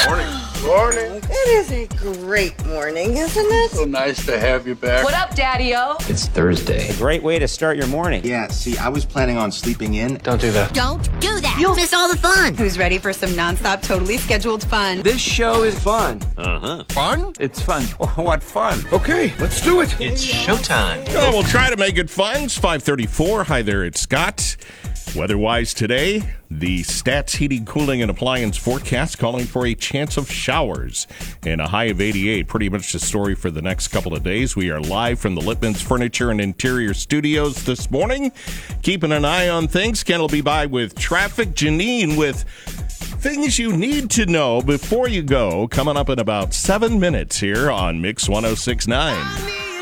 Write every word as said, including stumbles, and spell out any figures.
Morning. Morning. It is a great morning, isn't it? So nice to have you back. What up, Daddy-O? It's Thursday. A great way to start your morning. Yeah, see, I was planning on sleeping in. Don't do that. Don't do that. You'll miss all the fun. Who's ready for some nonstop, totally scheduled fun? This show is fun. Uh-huh. Fun? It's fun. What fun. Okay, let's do it. It's showtime. Well, we'll try to make it fun. It's five thirty-four. Hi there, it's Scott. Weather-wise today, the Stats Heating, Cooling, and Appliance forecast calling for a chance of showers and a high of eighty-eight. Pretty much the story for the next couple of days. We are live from the Lippman's Furniture and Interior Studios this morning. Keeping an eye on things. Ken will be by with traffic. Janine with things you need to know before you go. Coming up in about seven minutes here on Mix one oh six point nine.